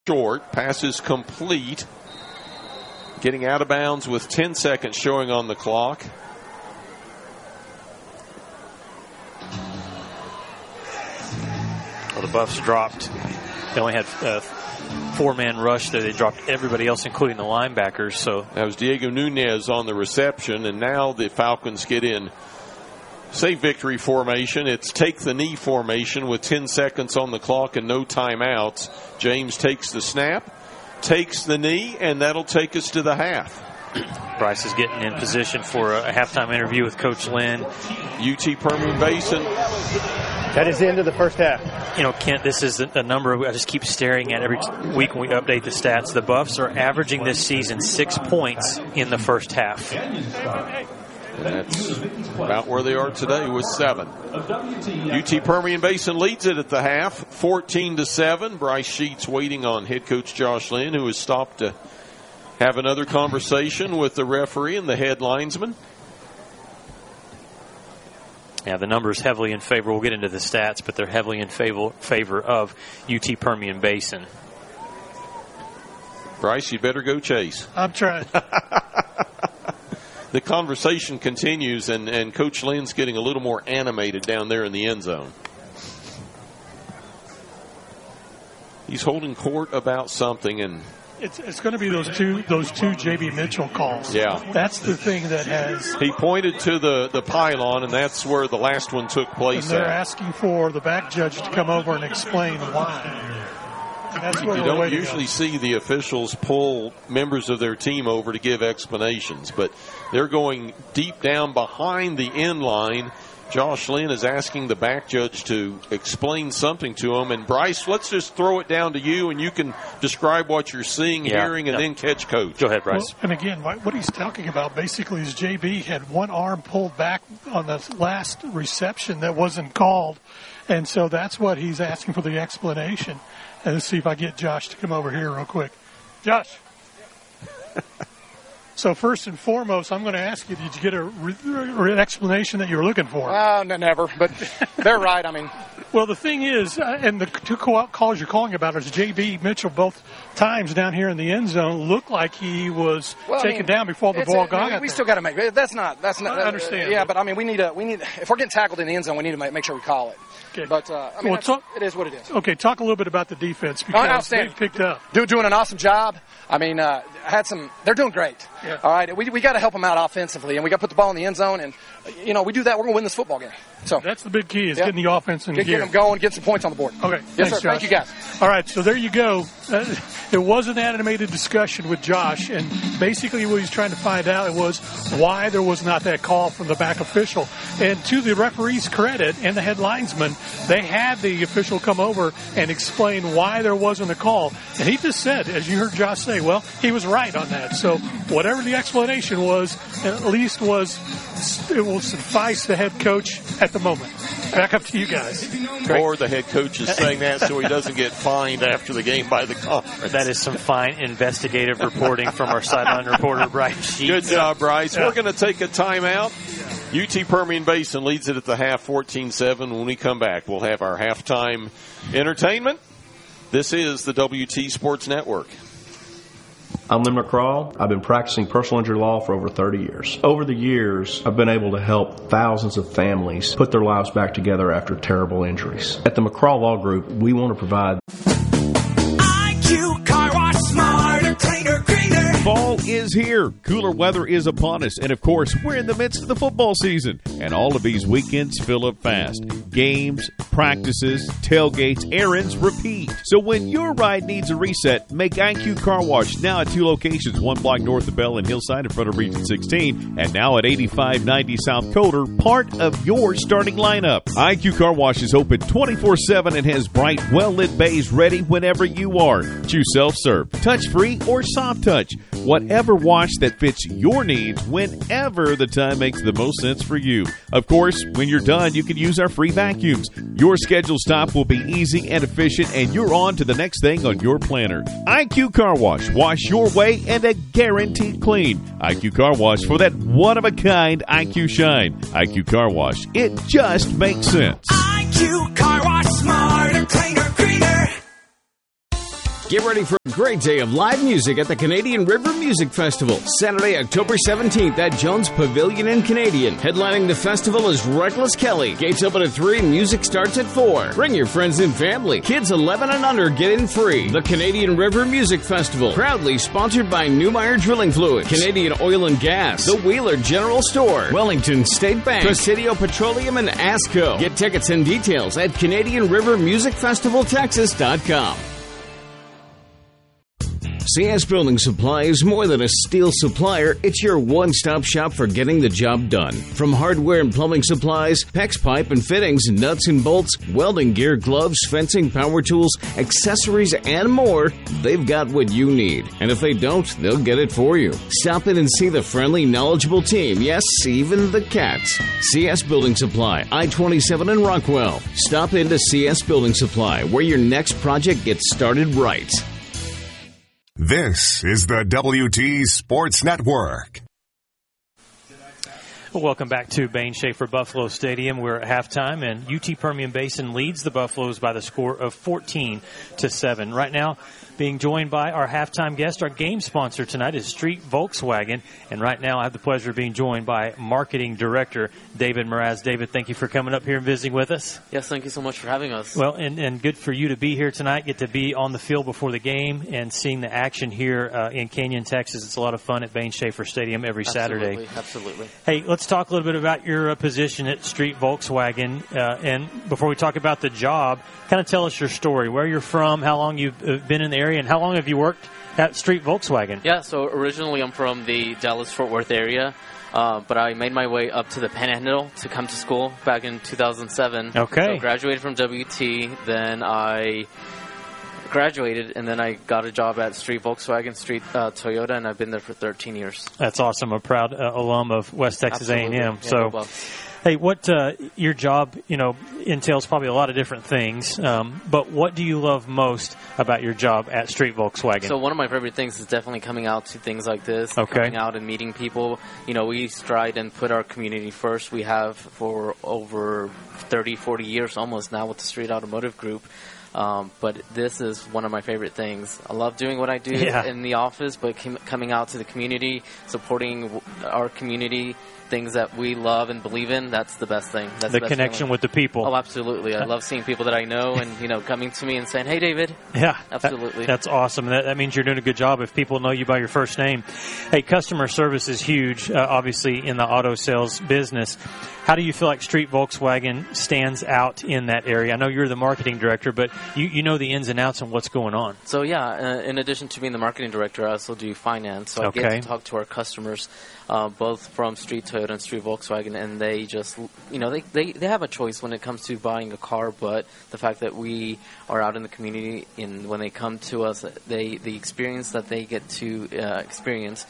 short. Pass is complete. Getting out of bounds with 10 seconds showing on the clock. Well, the Buffs dropped. They only had four-man rush there. They dropped everybody else, including the linebackers. So that was Diego Nunez on the reception, and now the Falcons get in save victory formation. It's take the knee formation with 10 seconds on the clock and no timeouts. James takes the snap, takes the knee, and that'll take us to the half. Bryce is getting in position for a halftime interview with Coach Lynn. UT Permian Basin. That is the end of the first half. You know, Kent, this is a number I just keep staring at every week when we update the stats. The Buffs are averaging this season 6 points in the first half. That's about where they are today with 7. UT Permian Basin leads it at the half, 14-7. Bryce Sheets waiting on head coach Josh Lynn, who has stopped to have another conversation with the referee and the head linesman. Yeah, the numbers heavily in favor. We'll get into the stats, but they're heavily in favor of UT Permian Basin. Bryce, you better go chase. I'm trying. The conversation continues, and Coach Lynn's getting a little more animated down there in the end zone. He's holding court about something, and it's going to be those two J.B. Mitchell calls. Yeah, that's the thing that has. He pointed to the pylon, and that's where the last one took place. And they're asking for the back judge to come over and explain why. That's you don't usually see the officials pull members of their team over to give explanations, but they're going deep down behind the end line. Josh Lynn is asking the back judge to explain something to him. And, Bryce, let's just throw it down to you, and you can describe what you're seeing, hearing, and then catch Coach. Go ahead, Bryce. Well, and, again, what he's talking about basically is JB had one arm pulled back on the last reception that wasn't called. And so that's what he's asking for the explanation. And let's see if I get Josh to come over here real quick. Josh. So first and foremost, I'm going to ask you, did you get an explanation that you were looking for? No, never, but they're right. I mean, well, the thing is, and the two calls you're calling about is J.B. Mitchell both times down here in the end zone looked like he was taken down before the ball got there. We still got to make that's not. I understand. Yeah, but I mean, we need if we're getting tackled in the end zone, we need to make sure we call it. Okay. But I mean, it is what it is. Okay, talk a little bit about the defense because they picked up. Doing an awesome job. I mean, they're doing great. Yeah. All right, we got to help them out offensively, and we got to put the ball in the end zone, and we do that, we're going to win this football game. So that's the big key is getting the offense in gear. Get them going, get some points on the board. Okay, yes, thanks, sir. Josh. Thank you, guys. All right, so there you go. It was an animated discussion with Josh, and basically what he's trying to find out was why there was not that call from the back official. And to the referee's credit and the head linesman, they had the official come over and explain why there wasn't a call. And he just said, as you heard Josh say, well, he was right on that. So whatever the explanation was, at least it will suffice the head coach at the moment. Back up to you guys. Great. Or the head coach is saying that so he doesn't get fined after the game by the conference. That is some fine investigative reporting from our sideline reporter, Bryce Sheets. Good job, Bryce. Yeah. We're going to take a timeout. UT Permian Basin leads it at the half, 14-7. When we come back, we'll have our halftime entertainment. This is the WT Sports Network. I'm Lynn McCraw. I've been practicing personal injury law for over 30 years. Over the years, I've been able to help thousands of families put their lives back together after terrible injuries. At the McCraw Law Group, we want to provide IQ Car Wash, smarter, cleaner, greener. Fall is here. Cooler weather is upon us. And, of course, we're in the midst of the football season. And all of these weekends fill up fast. Games, practices, tailgates, errands, repeat. So when your ride needs a reset, make IQ Car Wash now at 2 locations, 1 block north of Bell and Hillside in front of Region 16, and now at 8590 South Coder, part of your starting lineup. IQ Car Wash is open 24/7 and has bright, well-lit bays ready whenever you are. Choose self-serve, touch-free, or soft touch. Whatever wash that fits your needs whenever the time makes the most sense for you. Of course, when you're done, you can use our free vacuums. Your scheduled stop will be easy and efficient, and you're on to the next thing on your planner. IQ Car Wash. Wash your way and a guaranteed clean. IQ Car Wash for that one-of-a-kind IQ shine. IQ Car Wash. It just makes sense. IQ Car Wash, smarter, cleaner, greener. Get ready for a great day of live music at the Canadian River Music Festival, Saturday, October 17th at Jones Pavilion in Canadian. Headlining the festival is Reckless Kelly. Gates open at 3 and music starts at 4. Bring your friends and family. Kids 11 and under get in free. The Canadian River Music Festival, proudly sponsored by Newmeyer Drilling Fluids, Canadian Oil and Gas, the Wheeler General Store, Wellington State Bank, Presidio Petroleum, and ASCO. Get tickets and details at CanadianRiverMusicFestivalTexas.com. CS Building Supply is more than a steel supplier. It's your one-stop shop for getting the job done. From hardware and plumbing supplies, PEX pipe and fittings, nuts and bolts, welding gear, gloves, fencing, power tools, accessories, and more, they've got what you need. And if they don't, they'll get it for you. Stop in and see the friendly, knowledgeable team. Yes, even the cats. CS Building Supply, I-27 in Rockwell. Stop into CS Building Supply, where your next project gets started right. This is the WT Sports Network. Welcome back to Bain Schaefer Buffalo Stadium. We're at halftime, and UT Permian Basin leads the Buffaloes by the score of 14-7. Right now, being joined by our halftime guest, our game sponsor tonight is Street Volkswagen. And right now, I have the pleasure of being joined by Marketing Director David Mraz. David, thank you for coming up here and visiting with us. Yes, thank you so much for having us. Well, and good for you to be here tonight, get to be on the field before the game and seeing the action here in Canyon, Texas. It's a lot of fun at Bain Schaefer Stadium every Saturday. Absolutely. Hey, let's talk a little bit about your position at Street Volkswagen. And before we talk about the job, kind of tell us your story, where you're from, how long you've been in the area, and how long have you worked at Street Volkswagen? Yeah, so originally I'm from the Dallas-Fort Worth area, but I made my way up to the Panhandle to come to school back in 2007. Okay. So graduated from WT, then I graduated, and then I got a job at Street Volkswagen, Street Toyota, and I've been there for 13 years. That's awesome. A proud alum of West Texas A&M. Yeah, so, hey, what your job, entails probably a lot of different things, but what do you love most about your job at Street Volkswagen? So one of my favorite things is definitely coming out to things like this, coming out and meeting people. We stride and put our community first. We have for over 30, 40 years almost now with the Street Automotive Group. But this is one of my favorite things. I love doing what I do in the office, but coming out to the community, supporting our community, things that we love and believe in, that's the best thing. That's the connection feeling. with the people. Oh, absolutely. I love seeing people that I know and, coming to me and saying, hey, David. Yeah. Absolutely. That's awesome. That means you're doing a good job if people know you by your first name. Hey, customer service is huge, obviously, in the auto sales business. How do you feel like Street Volkswagen stands out in that area? I know you're the marketing director, but you know the ins and outs and what's going on. So, in addition to being the marketing director, I also do finance. So I get to talk to our customers, both from Street Toyota and Street Volkswagen, and they just, they have a choice when it comes to buying a car, but the fact that we are out in the community, and when they come to us, the experience that they get to experience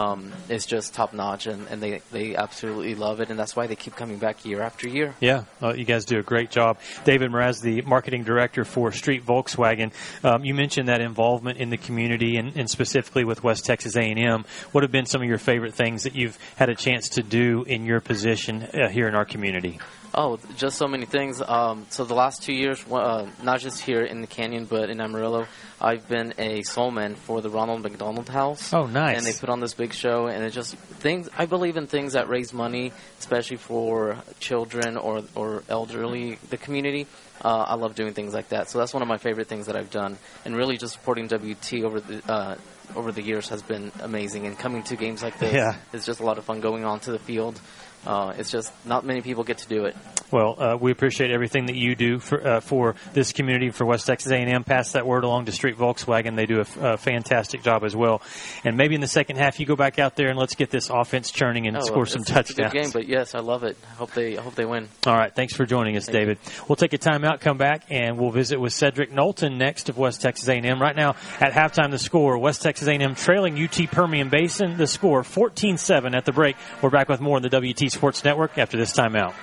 is just top-notch, and they absolutely love it, and that's why they keep coming back year after year. Yeah, you guys do a great job. David Mraz, the marketing director for Street Volkswagen. You mentioned that involvement in the community and specifically with West Texas A&M. What have been some of your favorite things that you've had a chance to do in your position here in our community? Oh, just so many things. So the last 2 years, not just here in the Canyon, but in Amarillo, I've been a soulman for the Ronald McDonald House. Oh, nice. And they put on this big show, and it's just things, I believe in things that raise money, especially for children or elderly, the community. I love doing things like that. So that's one of my favorite things that I've done. And really just supporting WT over the years has been amazing. And coming to games like this is just a lot of fun going on to the field. It's just not many people get to do it. Well, we appreciate everything that you do for this community, for West Texas A&M. Pass that word along to Street Volkswagen. They do a fantastic job as well. And maybe in the second half, you go back out there and let's get this offense churning and score some touchdowns. It's a good game, but yes, I love it. I hope they win. All right, thanks for joining us, David. We'll take a timeout, come back, and we'll visit with Cedric Knowlton next of West Texas A&M. Right now, at halftime, the score, West Texas A&M trailing UT Permian Basin. The score, 14-7 at the break. We're back with more on the WT Sports Network after this timeout.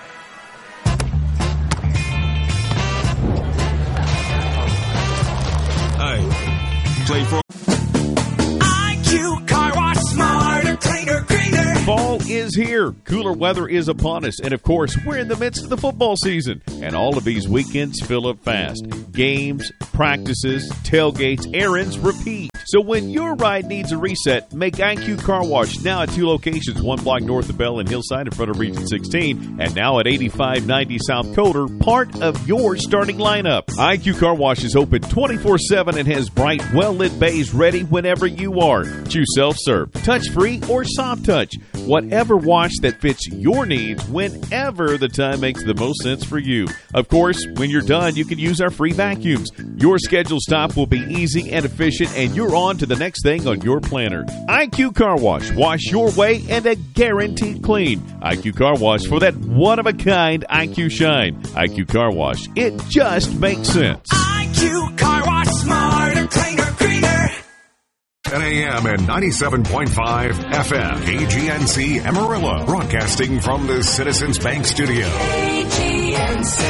Play for IQ Car Wash, smarter, cleaner, greener. Fall is is here. Cooler weather is upon us. And, of course, we're in the midst of the football season. And all of these weekends fill up fast. Games, practices, tailgates, errands, repeat. So when your ride needs a reset, make IQ Car Wash now at 2 locations, 1 block north of Bell and Hillside in front of Region 16, and now at 8590 South Coder, part of your starting lineup. IQ Car Wash is open 24/7 and has bright, well-lit bays ready whenever you are. Choose self-serve, touch-free, or soft touch. Whatever wash that fits your needs whenever the time makes the most sense for you. Of course, when you're done, you can use our free vacuums. Your scheduled stop will be easy and efficient, and you're on to the next thing on your planner. IQ Car Wash. Wash your way and a guaranteed clean. IQ Car Wash for that one-of-a-kind IQ shine. IQ Car Wash. It just makes sense. IQ Car Wash, smarter, cleaner, greener. 10 a.m. and 97.5 FM. KGNC Amarillo. Broadcasting from the Citizens Bank Studio. KGNC.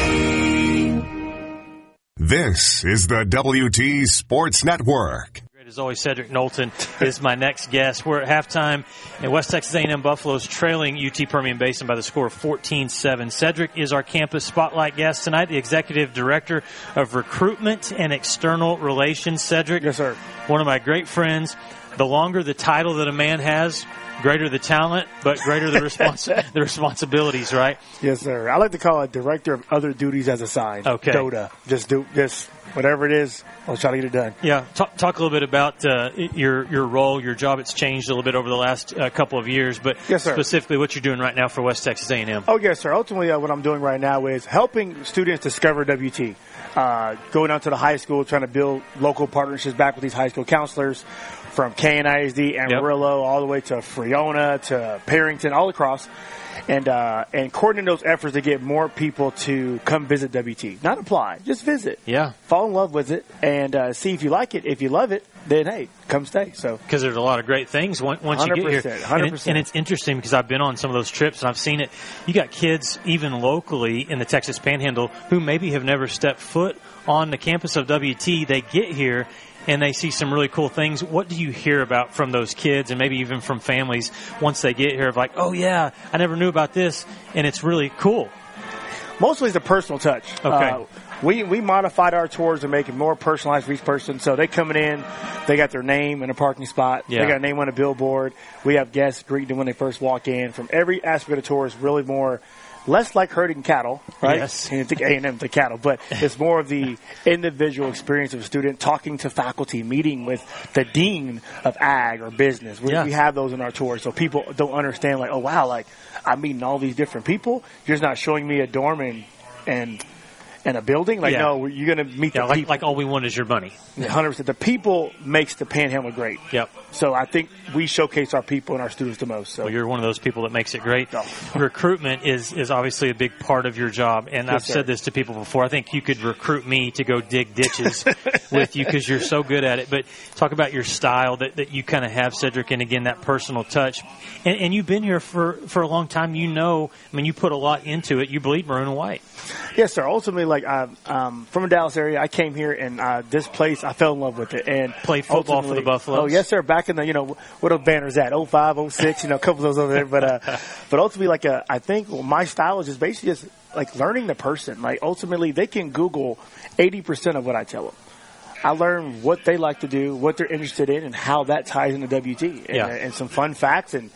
This is the WT Sports Network. As always, Cedric Knowlton is my next guest. We're at halftime, and West Texas A&M Buffalo's trailing UT Permian Basin by the score of 14-7. Cedric is our campus spotlight guest tonight, the Executive Director of Recruitment and External Relations. Cedric. Yes, sir. One of my great friends. The longer the title that a man has, greater the talent, but greater the the responsibilities, right? Yes, sir. I like to call it Director of Other Duties as Assigned. Okay. DOTA. Just whatever it is, I'll try to get it done. Yeah. Talk a little bit about your role, your job. It's changed a little bit over the last couple of years, but yes, sir. Specifically what you're doing right now for West Texas A&M. Oh, yes, sir. Ultimately, what I'm doing right now is helping students discover WT. Going out to the high school, trying to build local partnerships back with these high school counselors from KNISD, Amarillo, all the way to Freona, to Perrington, all across. And coordinating those efforts to get more people to come visit WT. Not apply, just visit. Yeah. Fall in love with it and see if you like it. If you love it, then, hey, come stay. So because there's a lot of great things once you get here. 100%. And it's interesting because I've been on some of those trips and I've seen it. You got kids even locally in the Texas Panhandle who maybe have never stepped foot on the campus of WT. They get here and they see some really cool things. What do you hear about from those kids and maybe even from families once they get here of like, oh, yeah, I never knew about this, and it's really cool? Mostly it's a personal touch. Okay. We modified our tours to make it more personalized for each person. So they coming in, they got their name in a parking spot. Yeah. They got a name on a billboard. We have guests greeting them when they first walk in. From every aspect of the tour is really less like herding cattle, right? Yes. And you think A&M to cattle, but it's more of the individual experience of a student talking to faculty, meeting with the dean of ag or business. We have those in our tours, so people don't understand, like, oh, wow, like, I'm meeting all these different people. You're just not showing me a dorm and a building. Like, no, you're going to meet the people. Like all we want is your money. 100%. The people makes the Panhandle great. Yep. So I think we showcase our people and our students the most. So. Well, you're one of those people that makes it great. Oh. Recruitment is obviously a big part of your job, and Yes, I've said this to people before. I think you could recruit me to go dig ditches with you because you're so good at it. But talk about your style that you kind of have, Cedric, and again, that personal touch. And you've been here for a long time. You know, I mean, you put a lot into it. You bleed maroon and white. Yes, sir. Ultimately, like, from the Dallas area, I came here, and this place, I fell in love with it. And played football for the Buffaloes. Oh, yes, sir. Back in the, what are banners at? 05, 06, a couple of those over there. But ultimately, like, I think my style is just basically just, like, learning the person. Like, ultimately, they can Google 80% of what I tell them. I learn what they like to do, what they're interested in, and how that ties into WT. And some fun facts and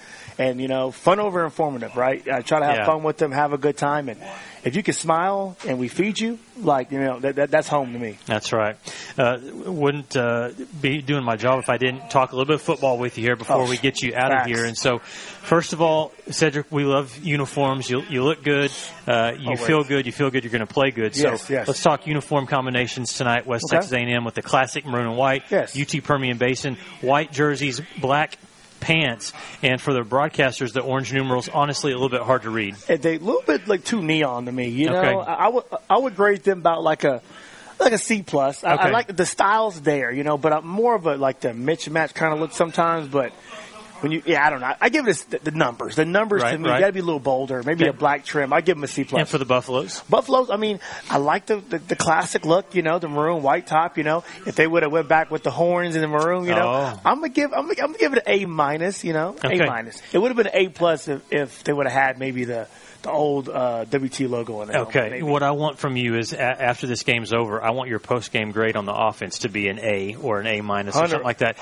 fun over informative, right? I try to have fun with them, have a good time, and if you can smile and we feed you, like, that's home to me. That's right. Wouldn't be doing my job if I didn't talk a little bit of football with you here before we get you out of here. And so, first of all, Cedric, we love uniforms. You look good. You feel good. You feel good. You're going to play good. Yes, so yes. Let's talk uniform combinations tonight. West Texas A&M with the classic maroon and white. Yes. UT Permian Basin, white jerseys, black pants, and for the broadcasters, the orange numerals, honestly, a little bit hard to read. They a little bit like too neon to me. Okay. I would grade them about like a C plus. Okay. I like the styles there, but I'm more of a like the mismatch kind of look sometimes. But I don't know. I give it the numbers. The numbers to me, you got to be a little bolder. Maybe a black trim. I give them a C+. And for the Buffaloes? Buffaloes, I mean, I like the classic look, the maroon white top, If they would have went back with the horns and the maroon, I'm gonna give it an A minus, Okay. A minus. It would have been an A plus if they would have had maybe the old WT logo in there. Okay. What I want from you is after this game's over, I want your post-game grade on the offense to be an A or an A minus or something like that.